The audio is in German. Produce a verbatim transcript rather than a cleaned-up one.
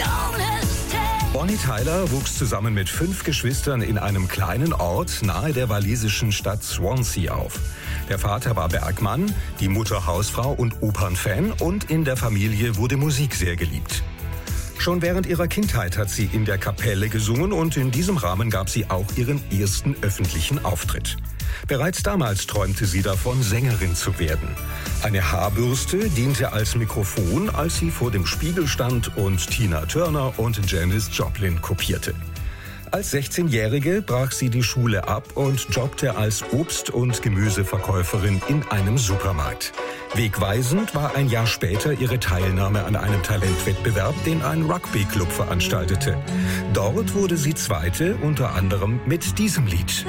Bonnie Tyler wuchs zusammen mit fünf Geschwistern in einem kleinen Ort nahe der walisischen Stadt Swansea auf. Der Vater war Bergmann, die Mutter Hausfrau und Opernfan, und in der Familie wurde Musik sehr geliebt. Schon während ihrer Kindheit hat sie in der Kapelle gesungen und in diesem Rahmen gab sie auch ihren ersten öffentlichen Auftritt. Bereits damals träumte sie davon, Sängerin zu werden. Eine Haarbürste diente als Mikrofon, als sie vor dem Spiegel stand und Tina Turner und Janis Joplin kopierte. Als sechzehnjährige brach sie die Schule ab und jobbte als Obst- und Gemüseverkäuferin in einem Supermarkt. Wegweisend war ein Jahr später ihre Teilnahme an einem Talentwettbewerb, den ein Rugby-Club veranstaltete. Dort wurde sie Zweite, unter anderem mit diesem Lied.